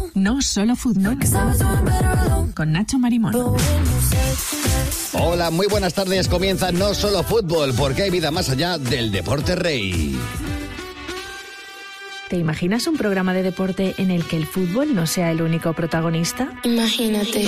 No Solo Fútbol, con Nacho Marimón. Hola, muy buenas tardes. Comienza No Solo Fútbol, porque hay vida más allá del deporte rey. ¿Te imaginas un programa de deporte en el que el fútbol no sea el único protagonista? Imagínate.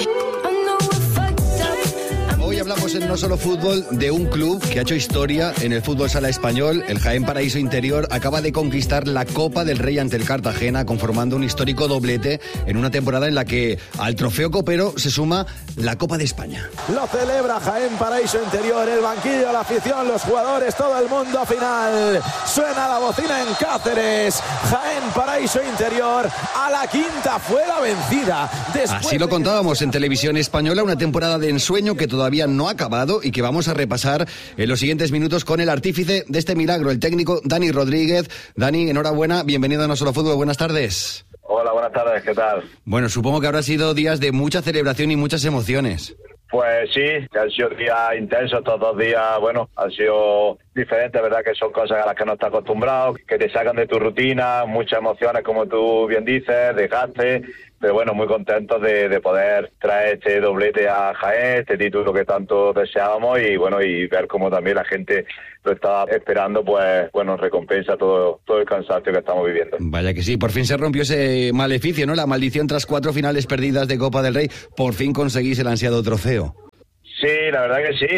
Hoy hablamos en No Solo Fútbol de un club que ha hecho historia en el fútbol sala español. El Jaén Paraíso Interior acaba de conquistar la Copa del Rey ante el Cartagena, conformando un histórico doblete en una temporada en la que al trofeo copero se suma la Copa de España. Lo celebra Jaén Paraíso Interior, el banquillo, la afición, los jugadores, todo el mundo final. Suena la bocina en Cáceres. Jaén Paraíso Interior a la quinta fue la vencida. Así lo contábamos en Televisión Española, una temporada de ensueño que todavía no ha acabado y que vamos a repasar en los siguientes minutos con el artífice de este milagro, el técnico Dani Rodríguez. Dani, enhorabuena, bienvenido a No Solo Fútbol, buenas tardes. Hola, buenas tardes, ¿qué tal? Bueno, supongo que habrá sido días de mucha celebración y muchas emociones. Pues sí, que han sido días intensos, estos 2 días, bueno, han sido diferentes, ¿verdad? Que son cosas a las que no estás acostumbrado, que te sacan de tu rutina, muchas emociones, como tú bien dices, desgaste, pero bueno, muy contentos de poder traer este doblete a Jaén, este título que tanto deseábamos y bueno, y ver cómo también la gente lo estaba esperando, pues bueno, recompensa todo el cansancio que estamos viviendo. Vaya que sí, por fin se rompió ese maleficio, ¿no? La maldición tras 4 finales perdidas de Copa del Rey, por fin conseguís el ansiado trofeo. Sí, la verdad que sí.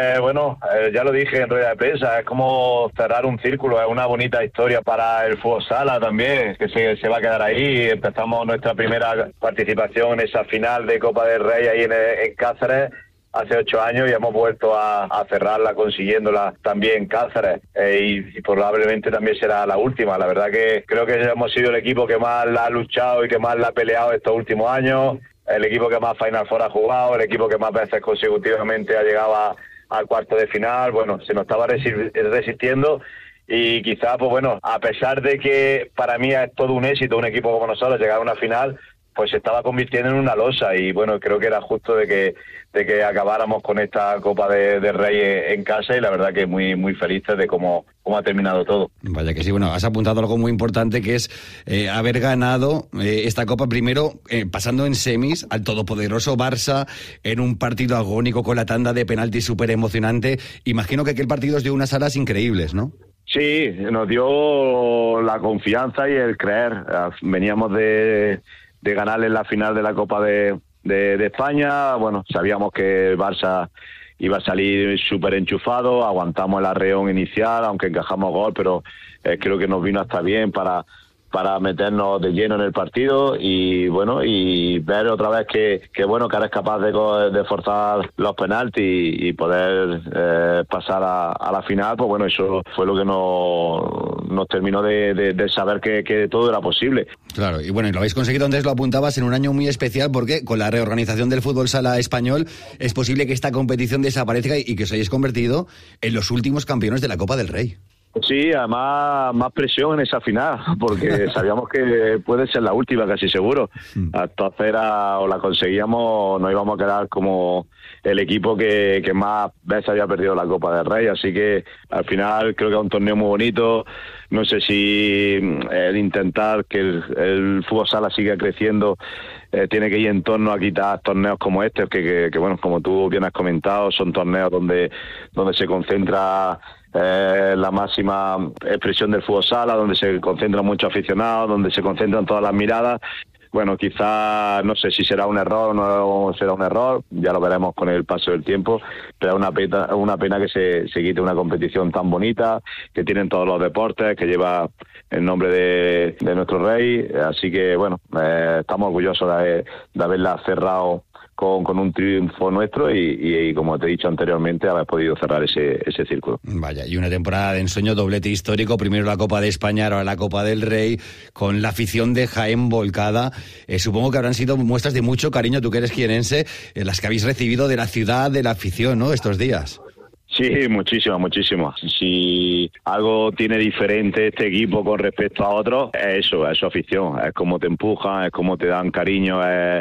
Ya lo dije en rueda de prensa, es como cerrar un círculo, es una bonita historia para el fútbol sala también, que se va a quedar ahí. Empezamos nuestra primera participación en esa final de Copa del Rey ahí en Cáceres hace 8 años y hemos vuelto a cerrarla consiguiéndola también en Cáceres y probablemente también será la última. La verdad que creo que hemos sido el equipo que más la ha luchado y que más la ha peleado estos últimos años. El equipo que más Final Four ha jugado, el equipo que más veces consecutivamente ha llegado al cuarto de final. Bueno, se nos estaba resistiendo y quizá, pues bueno, a pesar de que para mí es todo un éxito un equipo como nosotros llegar a una final, pues se estaba convirtiendo en una losa y bueno, creo que era justo de que acabáramos con esta Copa de Rey en casa y la verdad que muy muy felices de cómo ha terminado todo. Vaya que sí, bueno, has apuntado algo muy importante que es haber ganado esta Copa primero pasando en semis al todopoderoso Barça en un partido agónico con la tanda de penaltis súper emocionante. Imagino que aquel partido os dio unas alas increíbles, ¿no? Sí, nos dio la confianza y el creer. Veníamos de ganarle en la final de la Copa de España. Bueno, sabíamos que el Barça iba a salir súper enchufado, aguantamos el arreón inicial, aunque encajamos gol, pero creo que nos vino hasta bien para meternos de lleno en el partido y bueno, y ver otra vez que bueno, que eres capaz de forzar los penaltis y poder pasar a la final. Pues bueno, eso fue lo que nos terminó de saber que todo era posible. Claro, y bueno, y lo habéis conseguido, antes lo apuntabas, en un año muy especial porque con la reorganización del fútbol sala español es posible que esta competición desaparezca y que os hayáis convertido en los últimos campeones de la Copa del Rey. Sí, además más presión en esa final, porque sabíamos que puede ser la última, casi seguro. Entonces o la conseguíamos, nos íbamos a quedar como el equipo que más veces había perdido la Copa del Rey, así que al final creo que es un torneo muy bonito. No sé si el intentar que el fútbol sala siga creciendo tiene que ir en torno a quitar torneos como este, que bueno, como tú bien has comentado, son torneos donde se concentra la máxima expresión del fútbol sala, donde se concentran muchos aficionados, donde se concentran todas las miradas. Bueno, quizás, no sé si será un error o no será un error, ya lo veremos con el paso del tiempo, pero es una pena que se quite una competición tan bonita, que tienen todos los deportes, que lleva el nombre de nuestro rey, así que bueno, estamos orgullosos de haberla cerrado con un triunfo nuestro y como te he dicho anteriormente, haber podido cerrar ese círculo. Vaya, y una temporada de ensueño, doblete histórico, primero la Copa de España, ahora la Copa del Rey, con la afición de Jaén volcada. Supongo que habrán sido muestras de mucho cariño, tú que eres jienense, las que habéis recibido de la ciudad, de la afición, ¿no?, estos días. Sí, muchísimo. Si algo tiene diferente este equipo con respecto a otros, es su afición, es cómo te empujan, es cómo te dan cariño,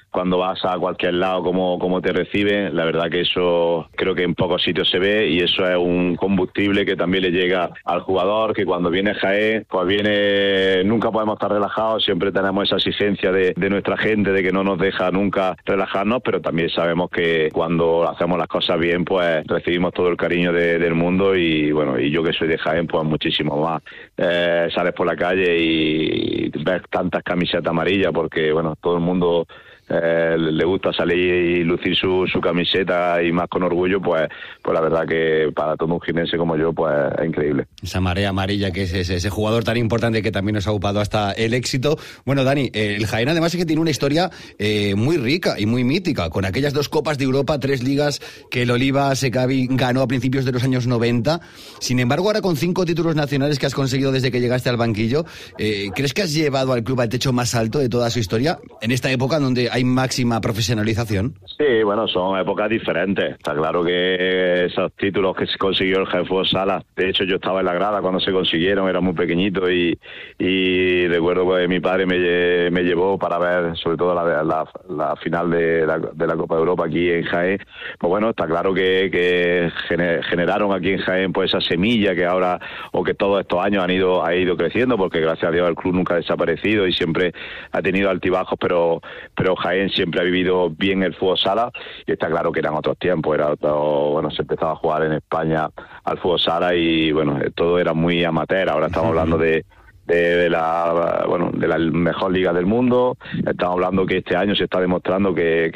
cuando vas a cualquier lado cómo te reciben. La verdad que eso creo que en pocos sitios se ve, y eso es un combustible que también le llega al jugador, que cuando viene Jaén, pues nunca podemos estar relajados, siempre tenemos esa exigencia de nuestra gente, de que no nos deja nunca relajarnos, pero también sabemos que cuando hacemos las cosas bien, pues recibimos todo el cariño del mundo, y bueno, y yo que soy de Jaén, pues muchísimo más. Sales por la calle y ves tantas camisetas amarillas, porque bueno, todo el mundo le gusta salir y lucir su camiseta, y más con orgullo, pues la verdad que para todo un jienense como yo, pues es increíble. Esa marea amarilla que es ese jugador tan importante que también nos ha upado hasta el éxito. Bueno, Dani, el Jaén además es que tiene una historia muy rica y muy mítica, con aquellas 2 Copas de Europa, 3 ligas que el Oliva Secavi ganó a principios de los años 90. Sin embargo, ahora con 5 títulos nacionales que has conseguido desde que llegaste al banquillo, ¿crees que has llevado al club al techo más alto de toda su historia en esta época donde hay máxima profesionalización? Sí, bueno, son épocas diferentes. Está claro que esos títulos que se consiguió el Jaén Fútbol Sala, de hecho yo estaba en la grada cuando se consiguieron, era muy pequeñito, y recuerdo que mi padre me llevó para ver sobre todo la final de la Copa de Europa aquí en Jaén. Pues bueno, está claro que generaron aquí en Jaén pues esa semilla que ahora, o que todos estos años ha ido creciendo, porque gracias a Dios el club nunca ha desaparecido y siempre ha tenido altibajos, pero Jaén siempre ha vivido bien el fútbol sala, y está claro que eran otros tiempos, se empezaba a jugar en España al fútbol sala, y bueno, todo era muy amateur. Ahora estamos hablando de la mejor liga del mundo. Estamos hablando que este año se está demostrando que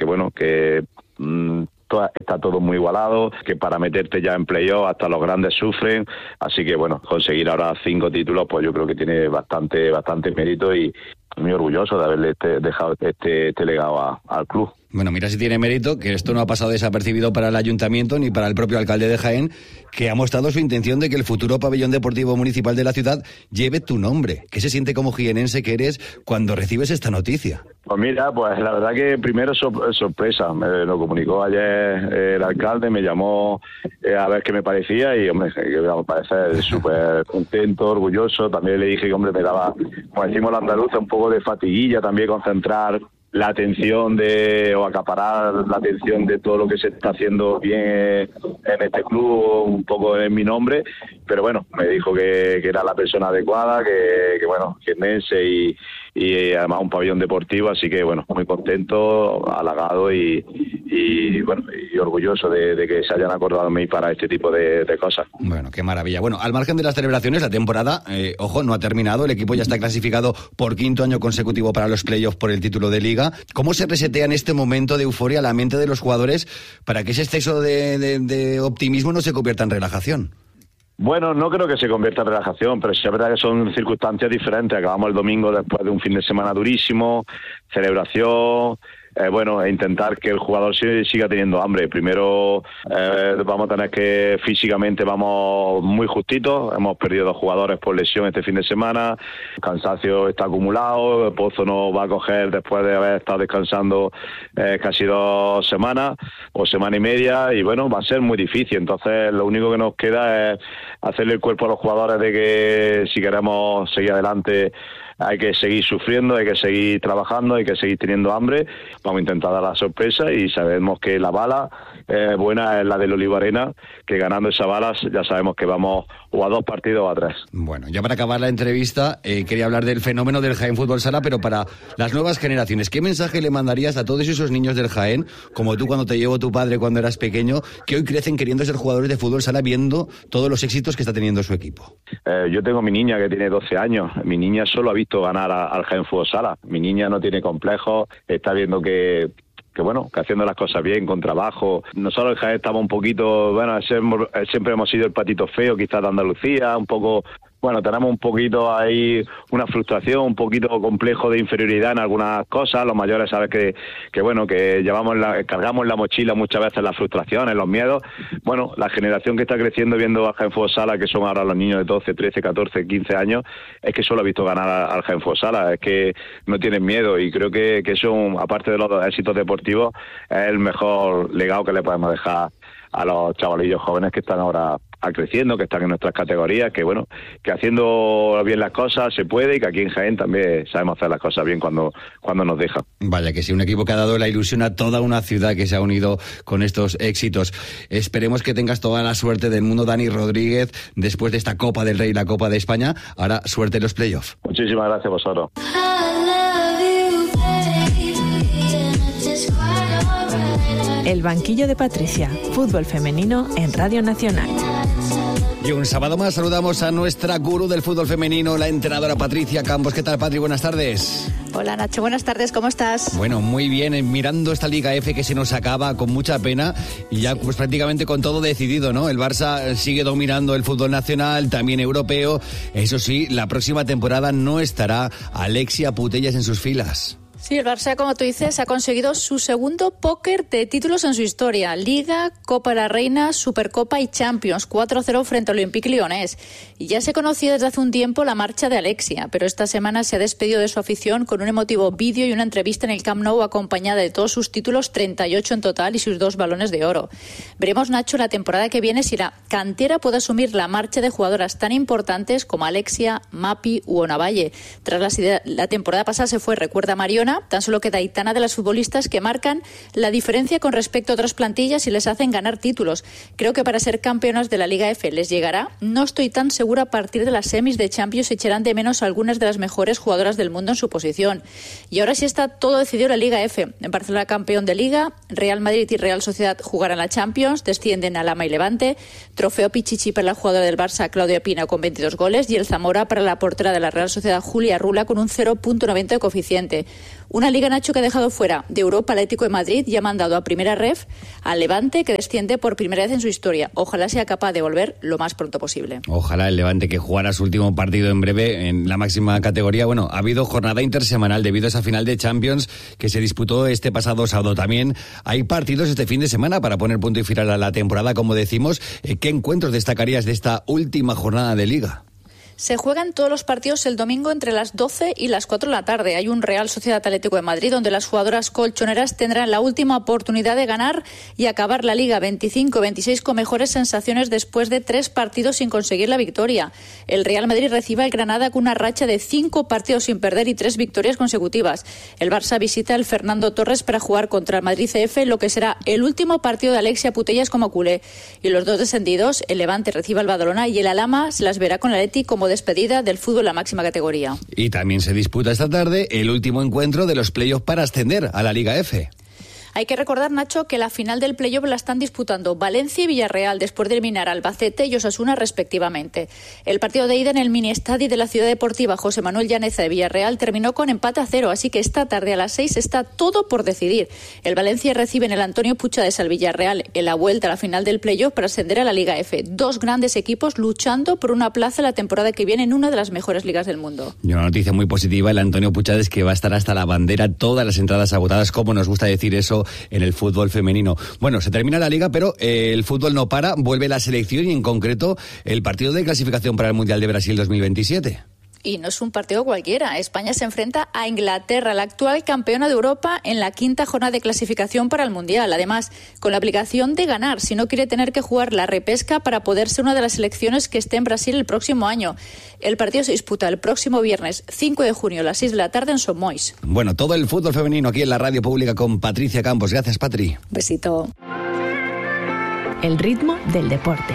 está todo muy igualado, que para meterte ya en playoff hasta los grandes sufren, así que bueno, conseguir ahora 5 títulos, pues yo creo que tiene bastante mérito, y muy orgulloso de haberle dejado este legado al club. Bueno, mira si tiene mérito, que esto no ha pasado desapercibido para el ayuntamiento ni para el propio alcalde de Jaén, que ha mostrado su intención de que el futuro pabellón deportivo municipal de la ciudad lleve tu nombre. ¿Qué se siente como jienense que eres cuando recibes esta noticia? Pues mira, pues la verdad que primero sorpresa. Me lo comunicó ayer el alcalde, me llamó a ver qué me parecía, y hombre, que me parece súper contento, orgulloso. También le dije que hombre, me daba, como decimos los andaluces, un poco de fatiguilla también concentrar la atención o acaparar la atención de todo lo que se está haciendo bien en este club, un poco en mi nombre, pero bueno, me dijo que era la persona adecuada, que bueno, jiennense y además un pabellón deportivo, así que bueno, muy contento, halagado y orgulloso de que se hayan acordado de mí para este tipo de cosas. Bueno, qué maravilla. Bueno, al margen de las celebraciones, la temporada, no ha terminado, el equipo ya está clasificado por 5º año consecutivo para los playoffs por el título de Liga. ¿Cómo se resetea en este momento de euforia la mente de los jugadores para que ese exceso de optimismo no se convierta en relajación? Bueno, no creo que se convierta en relajación, pero sí es verdad que son circunstancias diferentes. Acabamos el domingo después de un fin de semana durísimo, celebración, intentar que el jugador siga teniendo hambre. Primero vamos a tener que físicamente vamos muy justitos, hemos perdido 2 jugadores por lesión este fin de semana, el cansancio está acumulado, el Pozo nos va a coger después de haber estado descansando casi 2 semanas o semana y media, y bueno, va a ser muy difícil. Entonces lo único que nos queda es hacerle el cuerpo a los jugadores de que si queremos seguir adelante hay que seguir sufriendo, hay que seguir trabajando, hay que seguir teniendo hambre. Vamos a intentar dar la sorpresa, y sabemos que la bala buena es la del Oliva Arena, que ganando esa bala ya sabemos que vamos o a 2 partidos o a 3. Bueno, ya para acabar la entrevista, quería hablar del fenómeno del Jaén Fútbol Sala, pero para las nuevas generaciones, ¿qué mensaje le mandarías a todos esos niños del Jaén, como tú cuando te llevó tu padre cuando eras pequeño, que hoy crecen queriendo ser jugadores de fútbol sala viendo todos los éxitos que está teniendo su equipo? Yo tengo mi niña que tiene 12 años, mi niña solo ha visto ganar al Jaén Fútbol Sala, mi niña no tiene complejos, está viendo que haciendo las cosas bien, con trabajo. Nosotros en Jaén estamos un poquito, siempre hemos sido el patito feo quizás de Andalucía, un poco, tenemos un poquito ahí una frustración, un poquito complejo de inferioridad en algunas cosas. Los mayores saben que cargamos en la mochila muchas veces las frustraciones, los miedos. Bueno, la generación que está creciendo viendo al Jaén Fútbol Sala, que son ahora los niños de 12, 13, 14, 15 años, es que solo ha visto ganar al Jaén Fútbol Sala, es que no tienen miedo, y creo que eso, aparte de los éxitos deportivos, es el mejor legado que le podemos dejar a los chavalillos jóvenes que están ahora creciendo, que están en nuestras categorías, que bueno, que haciendo bien las cosas se puede, y que aquí en Jaén también sabemos hacer las cosas bien cuando nos deja. Vaya que sí, un equipo que ha dado la ilusión a toda una ciudad que se ha unido con estos éxitos. Esperemos que tengas toda la suerte del mundo, Dani Rodríguez, después de esta Copa del Rey y la Copa de España. Ahora, suerte en los playoffs. Muchísimas gracias a vosotros. El banquillo de Patricia, fútbol femenino en Radio Nacional. Y un sábado más saludamos a nuestra gurú del fútbol femenino, la entrenadora Patricia Campos. ¿Qué tal, Patri? Buenas tardes. Hola, Nacho. Buenas tardes. ¿Cómo estás? Bueno, muy bien. Mirando esta Liga F que se nos acaba con mucha pena y ya pues prácticamente con todo decidido, ¿no? El Barça sigue dominando el fútbol nacional, también europeo. Eso sí, la próxima temporada no estará Alexia Putellas en sus filas. Sí, el Barça, como tú dices, ha conseguido su segundo póker de títulos en su historia. Liga, Copa de la Reina, Supercopa y Champions. 4-0 frente al Olympique Lyonnais. Y ya se conocía desde hace un tiempo la marcha de Alexia, pero esta semana se ha despedido de su afición con un emotivo vídeo y una entrevista en el Camp Nou acompañada de todos sus títulos, 38 en total, y sus 2 balones de oro. Veremos, Nacho, la temporada que viene si la cantera puede asumir la marcha de jugadoras tan importantes como Alexia, Mapi u Onavalle. Tras la temporada pasada se fue, recuerda Mariona, tan solo queda Aitana de las futbolistas que marcan la diferencia con respecto a otras plantillas y les hacen ganar títulos. Creo que para ser campeonas de la Liga F les llegará. No estoy tan segura, a partir de las semis de Champions se echarán de menos a algunas de las mejores jugadoras del mundo en su posición. Y ahora sí está todo decidido la Liga F. En Barcelona campeón de Liga, Real Madrid y Real Sociedad jugarán la Champions, descienden a Lama y Levante, trofeo Pichichi para la jugadora del Barça Claudia Pina con 22 goles y el Zamora para la portera de la Real Sociedad Julia Rula con un 0.90 de coeficiente. Una Liga, Nacho, que ha dejado fuera de Europa Atlético de Madrid y ha mandado a primera ref al Levante, que desciende por primera vez en su historia. Ojalá sea capaz de volver lo más pronto posible. Ojalá el Levante, que jugara su último partido en breve en la máxima categoría. Bueno, ha habido jornada intersemanal debido a esa final de Champions que se disputó este pasado sábado. También hay partidos este fin de semana para poner punto y final a la temporada, como decimos. ¿Qué encuentros destacarías de esta última jornada de Liga? Se juegan todos los partidos el domingo entre las 12 y las 4 de la tarde. Hay un Real Sociedad Atlético de Madrid donde las jugadoras colchoneras tendrán la última oportunidad de ganar y acabar la Liga 25-26 con mejores sensaciones después de 3 partidos sin conseguir la victoria. El Real Madrid recibe al Granada con una racha de 5 partidos sin perder y 3 victorias consecutivas. El Barça visita al Fernando Torres para jugar contra el Madrid CF, lo que será el último partido de Alexia Putellas como culé. Y los 2 descendidos, el Levante recibe al Badalona y el Alhama se las verá con el Atleti como despedida del fútbol en la máxima categoría. Y también se disputa esta tarde el último encuentro de los playoffs para ascender a la Liga F. Hay que recordar, Nacho, que la final del playoff la están disputando Valencia y Villarreal después de eliminar a Albacete y Osasuna respectivamente. El partido de ida en el mini estadio de la Ciudad Deportiva José Manuel Llaneza de Villarreal terminó con empate a 0, así que esta tarde a las 6 está todo por decidir. El Valencia recibe en el Antonio Puchades al Villarreal en la vuelta a la final del playoff para ascender a la Liga F. 2 grandes equipos luchando por una plaza la temporada que viene en una de las mejores ligas del mundo. Y una noticia muy positiva, el Antonio Puchades, que va a estar hasta la bandera, todas las entradas agotadas, como nos gusta decir eso en el fútbol femenino. Bueno, se termina la Liga, pero el fútbol no para, vuelve la selección y en concreto el partido de clasificación para el Mundial de Brasil 2027. Y no es un partido cualquiera. España se enfrenta a Inglaterra, la actual campeona de Europa, en la 5ª jornada de clasificación para el Mundial. Además, con la obligación de ganar, si no quiere tener que jugar la repesca para poder ser una de las selecciones que esté en Brasil el próximo año. El partido se disputa el próximo viernes 5 de junio a las 6 de la tarde en Son Moix. Bueno, todo el fútbol femenino aquí en la radio pública con Patricia Campos. Gracias, Patri. Besito. El ritmo del deporte.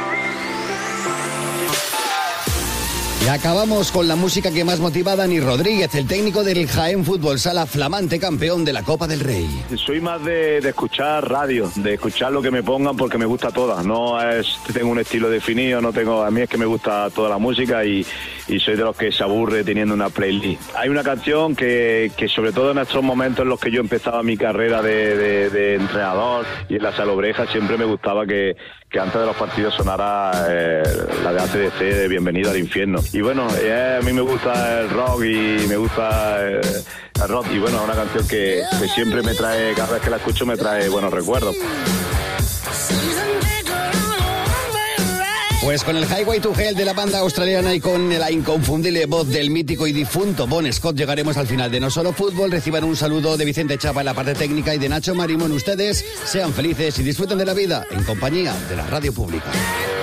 Y acabamos con la música que más motiva a Dani Rodríguez, el técnico del Jaén Fútbol Sala, flamante campeón de la Copa del Rey. Soy más de escuchar radio, de escuchar lo que me pongan porque me gusta toda. No es que tengo un estilo definido, a mí es que me gusta toda la música y soy de los que se aburre teniendo una playlist. Hay una canción que sobre todo en estos momentos en los que yo empezaba mi carrera de entrenador y en la Salobreja siempre me gustaba que antes de los partidos sonara la de AC/DC de Bienvenido al Infierno. Y bueno, a mí me gusta el rock y me gusta el rock. Y bueno, es una canción que siempre me trae, cada vez que la escucho me trae buenos recuerdos. Pues con el Highway to Hell de la banda australiana y con la inconfundible voz del mítico y difunto Bon Scott llegaremos al final de No Solo Fútbol. Reciban un saludo de Vicente Chapa en la parte técnica y de Nacho Marimón. Ustedes sean felices y disfruten de la vida en compañía de la radio pública.